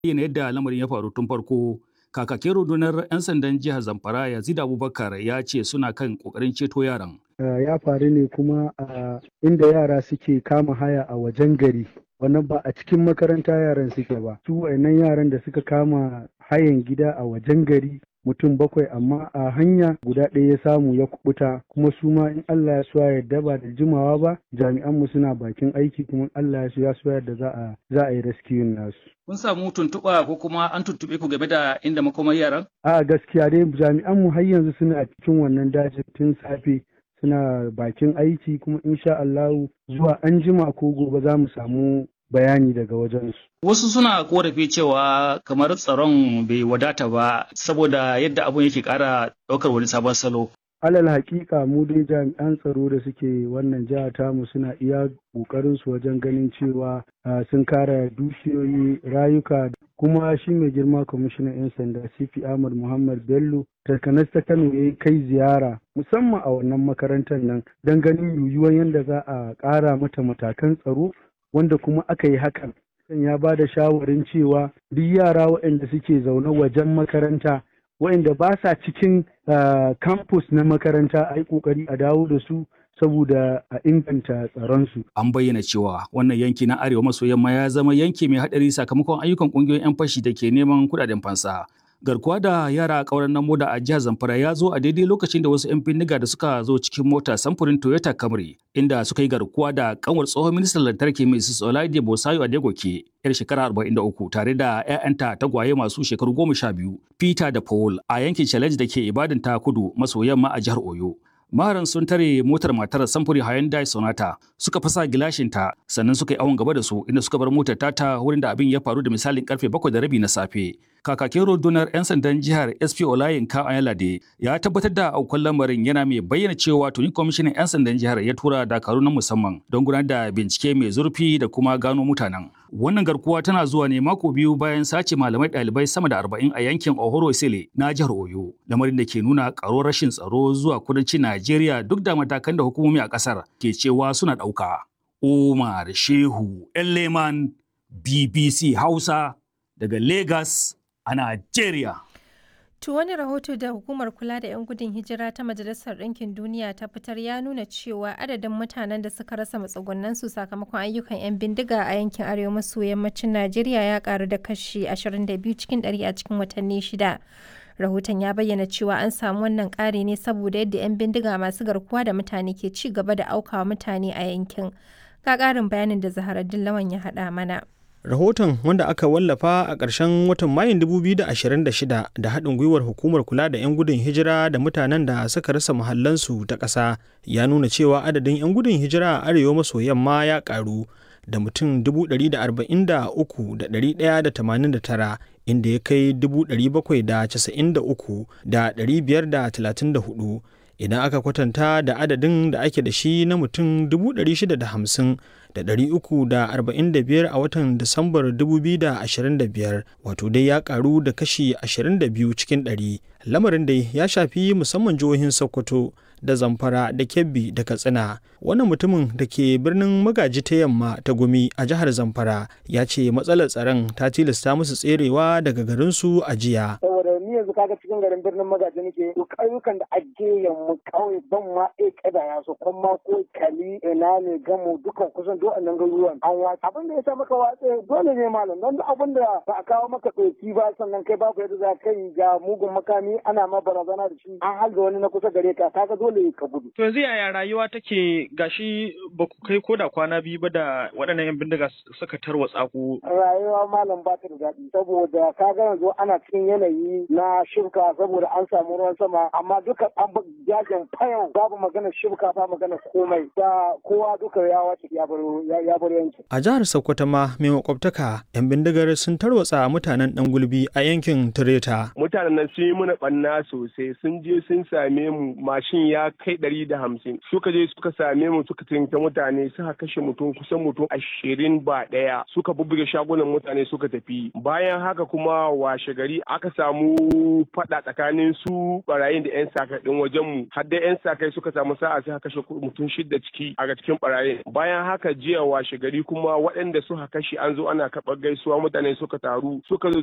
bayyana yadda lamarin ya faru tun farko. Kakakin rundunar 'yan sandan jihar Zamfara Yazid Abubakar ya ce suna kan ƙoƙarin ceto yaran. Ya faru ne kuma a inda yara suke kama haya a wajen gari. Wannan ba a cikin makaranta yaran suke ba. Su wayannan yaran da suka kama hayan gida a wajen gari mutum 7 amma a hanya guda ɗaya ya samu ya kubuta kuma su ma in Allah ya so ya yarda ba da jimawa ba jami'an mu suna bakin aiki kuma Allah ya so yarda za a yi rescue nasu. Kun samu tuntuɓa ko kuma an tuntuɓe ku game da inda makomar yaran? A gaskiya dai jami'an mu har yanzu suna cikin wannan dajin tun safe suna bakin aiki kuma insha Allahu zuwa anjima ko gobe za mu samu bayani daga wajensu. Wasu suna korafi cewa kamar tsaron bai wadata ba saboda yadda abun yake ƙara ɗaukar wani sabon salo. Alal haƙiƙa mu dai jami'an tsaro da suke wannan jiha tamu suna iya ƙoƙarin su wajen ganin cewa sun kare dukiyoyi rayuka kuma shi mai girma kwamishinan 'yan sanda CP Ahmad Muhammad Bello takanas ta Kano ya kai ziyara musamman a wannan makarantar nan don ganin yiwuwar yadda za a ƙara mata matakan tsaro wanda kuma aka yi hakan. Ya ba da shawarin cewa duk yara waɗanda suke zaune wajen makaranta waɗanda ba sa cikin campus na makaranta a yi ƙoƙari a dawo da su saboda a inganta tsaronsu. An bayyana cewa wannan yanki na arewa maso yamma ya zama yanki mai haɗari sakamakon ayyukan ƙungiyoyin 'yan fashi da ke neman kuɗaɗen fansa. Garkuwa da yara a ƙauren nan moda a jihar Zamfara ya zo a daidai lokacin da wasu 'yan bindiga da suka zo cikin mota samfurin Toyota Camry inda suka yi garkuwa da kanwar tsohon ministan lantarki Mrs. Olaide Bosayo Adegoke yar shekara 43 tare da 'ya'yanta tagwaye masu shekaru 12 Peter da Paul a yankin Challenge da ke Ibadan ta kudu maso yamma a jihar Oyo. Maharan sun tare motar matar samfuri Hyundai Sonata suka fasa gilashinta sannan suka yi awon gaba da su inda suka bar motar ta wurin da abin ya faru da misalin karfe 7:30 na safe. Kakakin rundunar 'yan sandan jihar SP Olayinka Ayalade ya tabbatar da aukuwar lamarin yana mai bayyana cewa tuni kwamishinan 'yan sandan jihar ya tura dakaru na musamman don gudanar da bincike mai zurfi da kuma gano mutanen. Wannan garkuwa tana zuwa ne mako biyu bayan sace malamai ɗalibai sama da 40 a yankin Ohoro Sele na jihar Oyo. Lamarin da ke nuna ƙaruwar rashin tsaro zuwa kudancin Najeriya duk da matakan da hukumomi a ƙasar ke cewa suna ɗauka. Umar Shehu Leman BBC Hausa daga Lagos a Najeriya. To wani rahoto da hukumar kula da 'yan gudun hijira ta Majalisar Ɗinkin Duniya ta fitar ya nuna cewa adadin mutanen da suka rasa matsugunansu sakamakon ayyukan 'yan bindiga a yankin arewa maso yammacin Najeriya ya karu da kashi 22 cikin 100 a cikin watanni 6. Rahoton ya bayyana cewa an samu wannan ƙari ne saboda yadda 'yan bindiga masu garkuwa da mutane ke ci gaba da aukawa mutane a yankin. Ga ƙarin bayanin da Zaharaddin Lawan ya haɗa mana. Rahoton wanda aka wallafa a ƙarshen watan Mayun 2026 da haɗin gwiwar hukumar kula da 'yan gudun hijira da mutanen da suka rasa muhallansu ta ƙasa ya nuna cewa adadin 'yan gudun hijira a arewa maso yamma ya ƙaru da mutum 143,189 inda ya kai 793,534 idan aka kwatanta da adadin da ake da shi na mutum 650,345 a watan Disambar 2025 wato dai ya karu da kashi 22 cikin 100. Lamarin dai ya shafi musamman jihohin Sokoto da Zamfara da Kebbi da Katsina. Wannan mutumin da ke birnin Magaji ta Yamma ta Gumi a jihar Zamfara ya ce matsalar tsaron ta tilasta musu tserewa daga garinsu a jiya. Saboda ni yanzu kaga cikin garin birnin Magaji nake to ƙauyukan da ake yamma ƙauye ban ma kada ya so kuma ko kali ina ne gamu dukan kusan duk annan garuruwan an watsa. Abin da ya sa maka watsa dole ne malam don duk abin da ba a kawo maka ɗauki ba sannan kai babu yadda za ka yi ga mugun makami ana ma barazana da shi an halga wani na kusa gare ka kaga dole ka gudu. To yanzu yaya rayuwa take gashi ba ku kai ko da kwana biyu ba da waɗannan 'yan bindiga suka tarwatsa ku? Rayuwa malam ba ta da daɗi saboda kaga yanzu ana cikin yanayi na shibka saboda an samu ruwan sama amma duka an jajin fayau babu magana shibka ba magana komai da kowa duka ya wace ya bar yankin. A jihar Sokoto ma mai makwabtaka 'yan bindigar sun tarwatsa mutanen ɗan gulbi a yankin Tireta. Mutanen nan sun yi mana ɓanna sosai sun je sun same mu mashin ya kai 150 suka je suka same mu suka tinta mutane suka kashe mutum kusan mutum 20 ba ɗaya suka bubbuge shagunan mutane suka tafi bayan haka kuma washe gari aka samu samu faɗa tsakanin su barayin da 'yan sakai ɗin wajen mu har dai 'yan sakai suka samu sa'a sai kashe mutum 6 ciki a cikin barayin. Bayan haka jiya washe gari kuma waɗanda suka kashe an zo ana karɓar gaisuwa mutane suka taru suka zo